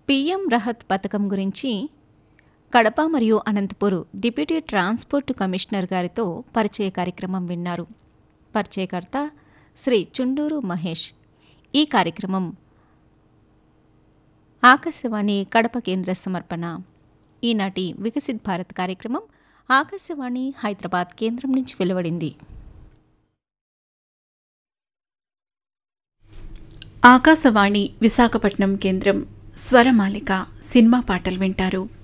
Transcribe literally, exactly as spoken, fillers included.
PM Rahat పథకం గురించి కడప మరియు అనంతపూర్ డిప్యూటీ ట్రాన్స్పోర్ట్ కమిషనర్ గారితో పరిచయ కార్యక్రమం విన్నారు. పరిచయకర్త శ్రీ చుండూరు మహేష్. ఈ కార్యక్రమం ఆకాశవాణి కడప కేంద్ర సమర్పణ. ఈనాటి వికసిత్ భారత్ కార్యక్రమం ఆకాశవాణి హైదరాబాద్ కేంద్రం నుంచి వెలువడింది. ఆకాశవాణి విశాఖపట్నం కేంద్రం స్వరమాలిక సినిమా పాటలు వింటారు.